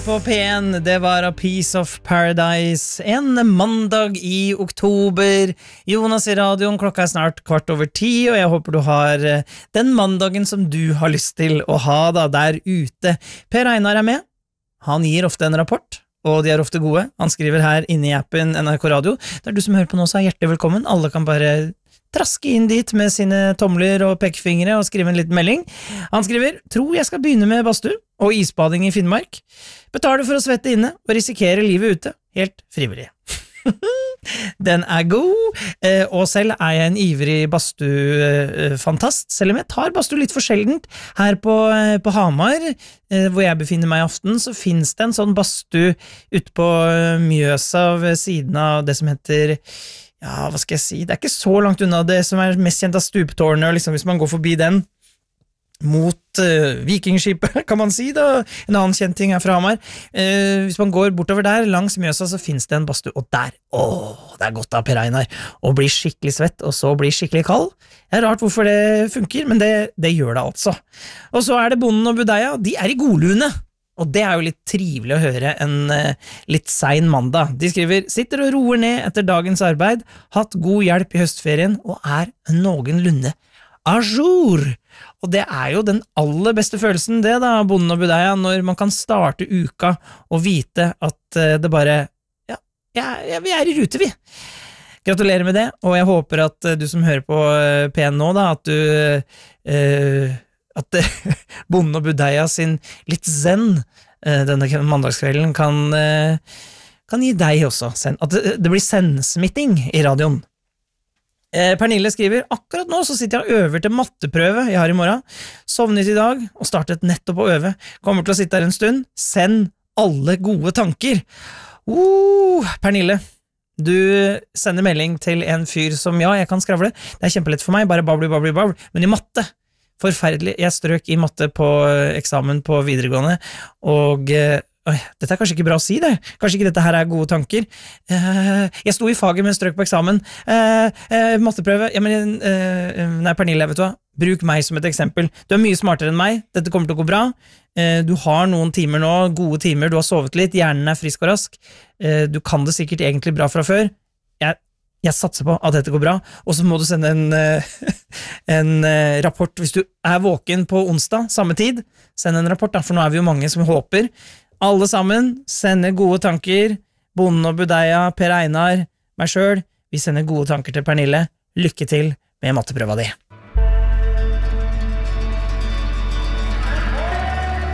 På P1, det var A Piece of Paradise. En mandag i oktober. Jonas i radioen, klokka snart 9:15, og jeg håper du har den mandagen som du har lyst til å ha da, der ute. Per Einar med. Han gir ofte en rapport, og de er ofte gode. Han skriver her inne i appen NRK Radio. Det er du som hører på nå, så er hjertelig velkommen. Alle kan bare traske inn dit med sine tomler og pekefingre og skrive en liten melding. Han skriver: tror jeg skal begynne med badstue og isbading i Finnmark. Betaler for å svette inne og risikere livet ute. Helt frivillig. Den er god, og selv er jeg en ivrig badstue-fantast, selv om jeg tar badstue litt for sjeldent. Her på Hamar, hvor jeg befinner meg i aften, så finnes det en sånn badstue ute på Mjøsa ved siden av det som heter, ja, hva skal jeg si, det er ikke så langt unna det som er mest kjent av stupetårnet, liksom, hvis man går forbi den, mot Vikingskipet, kan man si da. En annen kjent ting er fra Hamar. Hvis man går bortover der, langs Mjøsa, så finnes det en badstue, og der, det er godt av Per Einar, å bli skikkelig svett, og så bli skikkelig kald. Det er rart hvorfor det funker, men det gjør det altså. Og så er det Bonden og Budeia, de er i godlune. Og det er jo litt trivelig å høre en litt sein mandag. De skriver: sitter og roer ned etter dagens arbeid, hatt god hjelp i høstferien, og er noenlunde à jour. Og det er jo den aller beste følelsen, det da, Bonden og Budeia, når man kan starte uka og vite at det bare, ja, vi er i rute, vi. Gratulerer med det, og jeg håper at du som hører på P1 nå, da, at Bonden og Budeia sin litt zen denne mandagskvelden kan gi deg også, at det blir zen-smitting i radioen. Pernille skriver: akkurat nå så sitter jeg og øver til matteprøve jeg har i morgen. Sovnet i dag og startet nettopp å øve. Kommer til å sitte her en stund. Send alle gode tanker. Pernille, du sender melding til en fyr som, ja, jeg kan skravle. Det er kjempelett for meg, bare babli. Men i matte, forferdelig. Jeg strøk i matte på eksamen på videregående, og dette er kanskje ikke bra å si det. Kanskje ikke dette her er gode tanker. Jeg sto i faget med strøk på eksamen. Matteprøve. Nei, Pernille, vet du hva? Bruk meg som et eksempel. Du er mye smartere enn meg. Dette kommer til å gå bra. Du har noen timer nå, gode timer. Du har sovet litt. Hjernen er frisk og rask. Du kan det sikkert egentlig bra fra før. Jeg satser på at dette går bra. Og så må du sende en rapport. Hvis du er våken på onsdag, samme tid, send en rapport da, for nå er vi jo mange som håper. Alle sammen sender gode tanker. Bonden og Budeia, Per Einar, meg selv. Vi sender gode tanker til Pernille. Lykke til med matteprøva di.